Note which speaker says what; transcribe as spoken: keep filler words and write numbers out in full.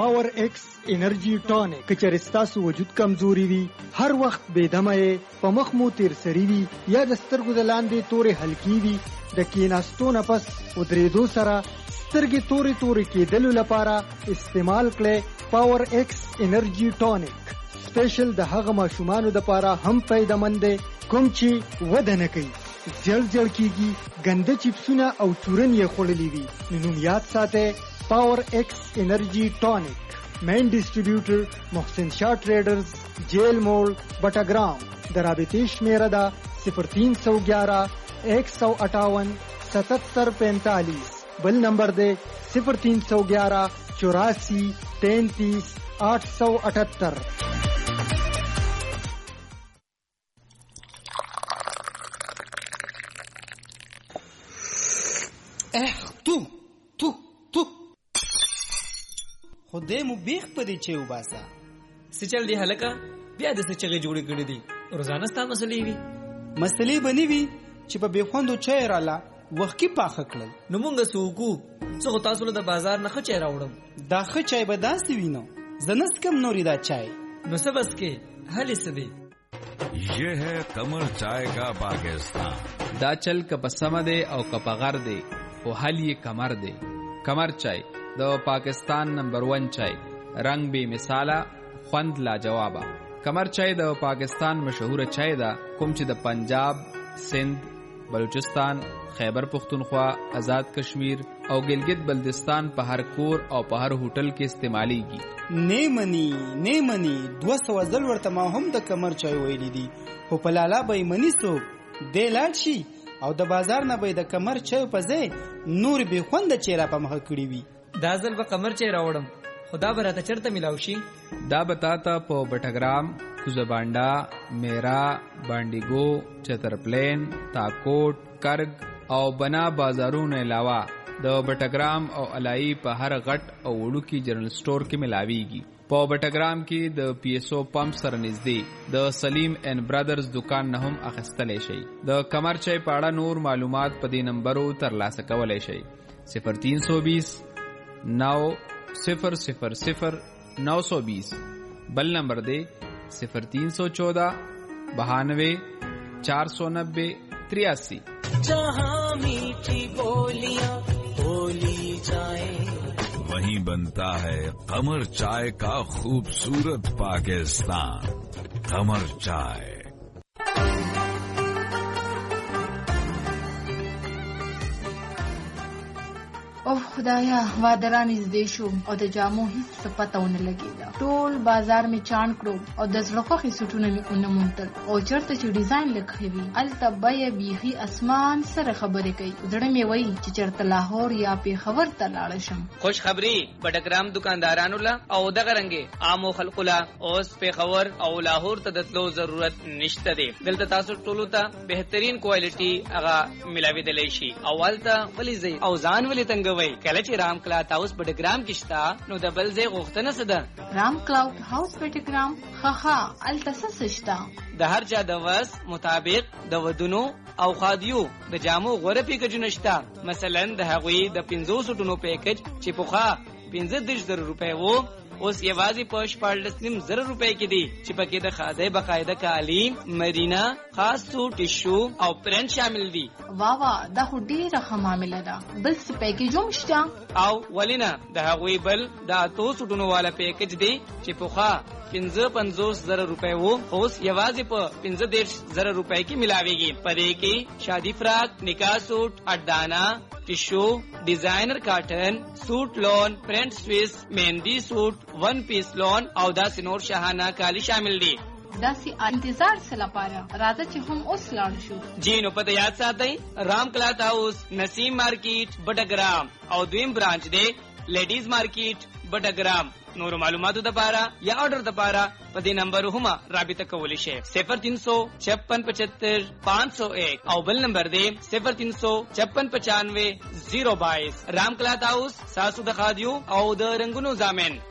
Speaker 1: پاور ایکس انرژي ټانک. که چېرې ستاسو وجود کمزوري وي، هر وخت بېدمه یې، په مخ مو تیر سري وي یا د سترګو د لاندې تورې حلقې وي، د کېناستو نه پس ودرېدو سره سترګې تورې تورې کېدلو لپاره استعمال کړئ پاور ایکس انرژي ټانک. سپیشل د هغه ماشومانو دپاره هم فایدهمند دی کوم چې وده نه کوي، زیړ زیړ کېږي، ګنده چپسونه او چورن یې خوړلي وي. نو نوم یاد ساتئ، پاور ایکس انرژي ټانک. مین ډسټریبیوټر محسن شاه ټریډرز، جیل موڑ، بټاګرام. د رابطې شمیره ده صفر تین سو گیارہ ایک سو اٹھاون ستتر پینتالیس. بل نمبر دے صفر تین سو گیارہ چوراسی تینتیس آٹھ سو اٹھتر.
Speaker 2: اخ تو تو تو خدای مو بیخ پدې چې وباسا
Speaker 3: سچل دی هلکا بیا د سچغه جوړې کړې دي. روزانه ستا مسلې وي
Speaker 2: مسلې بنې وي چې په بیخوندو چای رااله وخت کې پاخه کړل.
Speaker 3: نو مونږ سوکو څو تاسو له بازار نه خچای راوړم.
Speaker 2: دا خ چای به داسې وینو زنس کم نوري دا چای
Speaker 3: نو سبس کې هلي سدي.
Speaker 4: یہ ہے قمر چائے کا پاکستان.
Speaker 5: دا چل که پسمه دے او که پغر دے او حل یہ کمر دے. کمر چای د پاکستان نمبر ون چای، رنگ بے مثاله، خوند لاجوابه. کمر چای د پاکستان مشهور چای ده کوم چې د پنجاب، سندھ، بلوچستان، خیبر پختونخوا، آزاد کشمیر او گلگت بلدستان په هر کور او په هر هوټل کې استعمالیږي.
Speaker 2: نه منی نه منی دو سو ځل ورته ما هم د کمر چای ویلی دي، خو په لالا به منی سو دی لاړ شي او د بازار نه به د کمر چای په ځای نور به خوند چیرې په مخ کړی وي.
Speaker 3: دا ځل به کمر چای راوړم، خدا به راته چرته ملاو شي.
Speaker 5: دا بتاتا په بټګرام، کوزبانډا، میرا، بانډیګو، چترپلین، تاکوټ، کرگ او بنا بازارونو علاوه د بټګرام او علای په هر غټ او وړوکی جنرال سٹور کې ملاویږي. په بټګرام کې د پی ایس او پمپ سره نږدې د سلیم اینڈ برادرز دکان نه هم اخیستلی شي. د کمر چای په اړه نور معلومات په دې نمبرو ترلاسه کولی شئ: صفر تین سو بیس نو صفر صفر صفر نو سو بیس. بل نمبر دے صفر تین سو چودہ بہانوے چار سو نبے تریاسی.
Speaker 6: جہاں میٹھی بولیاں بولی جائیں
Speaker 4: وہیں بنتا ہے قمر چائے کا خوبصورت پاکستان. قمر چائے.
Speaker 7: او خدایا وادران نږدې شو او د جامو هیڅ څه پته ونه لګېده. ټول بازار مې چاڼ کړو او د زړه خوښې سوټونه مې ونه موندل او چېرته چې ډیزاین لږ ښه وي هلته بیه بیخي اسمان سره خبرې کوي. زړه مې وایي چې چېرته لاهور یا پېښور ته لاړه شم.
Speaker 8: خوش خبري بټګرام دکاندارانو له او دغه رنګې عامو خلقو له اوس پېښور او لاهور ته د تلو ضرورت نشته دی. دلته تاسو ټولو ته بهترین کوالټي هغه ملاوېدلی شي او هلته ولې ځئ او ځان ولې تنګوئ. کله چې رام کلاوډ هاوس بټګرام کې شته نو د بل ځای غوښتنه څه ده؟
Speaker 7: رام کلاوډ هاوس بټګرام ښه ښه هلته څه شته؟
Speaker 8: د هر چا د وس مطابق د ودونو او خادیو د جامو غوره پیکجونه شته. مثلا د هغوی د پنځو سوټونو پیکج چې پخوا پنځه دېرش زره روپۍ وو اوس یوازې په شپاړلس نیم زره روپۍ کې دي چې پکې د خادۍ باقاعده کالي، مرینا، خاص سوټ، ټیشو او پرنټ شامل دي.
Speaker 7: وا وا دا خو ډېره ښه معامله ده. بل څه پیکج هم شته؟
Speaker 8: او ولې نه، د هغوی بل د اتو سوټونو والا پیکج دی چې پخوا پنځه پنځوس زره روپۍ وو اوس یوازې په پنځه دېرش زره روپۍ کې ملاویږي. په دې کې شادي فراق، نکاح سوټ، اډانا، ټیشو، ډیزاینر کاټن، سوټ لون، پرنٹ سویس، مهندی سوټ، ون پیس لون او داسې نور شاهانه کالی شامل دي.
Speaker 7: داسې انتظار څه لپاره؟ راځه چې هم اوس لاړ شو.
Speaker 8: جی نو پته یاد ساتئ، رام کلاوډ هاوس نسیم مارکیټ بټګرام او دویم برانچ دی لیډیز مارکیټ بټګرام. نور معلوماتو دپاره یا آرډر دپاره په دې نمبر هم رابطه کولی شئ: صفر تین سو چھپن پچہتر پانچ سو ایک او بل نمبر دی صفر تین سو چھپن پچانوے زیرو بائیس. رام کلاوډ هاوس ساسو د خادیو او د رنگونو زامن.